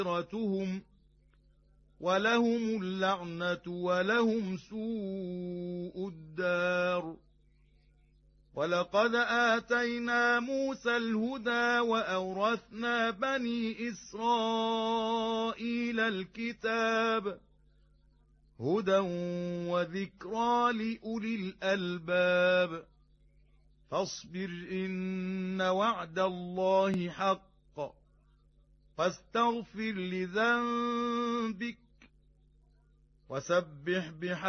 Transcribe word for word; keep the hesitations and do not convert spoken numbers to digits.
وآخرتهم ولهم اللعنة ولهم سوء الدار. ولقد آتينا موسى الهدى وأورثنا بني إسرائيل الكتاب هدى وذكرى لأولي الألباب. فاصبر إن وعد الله حق فاستغفر لذنبك وسبح بحمد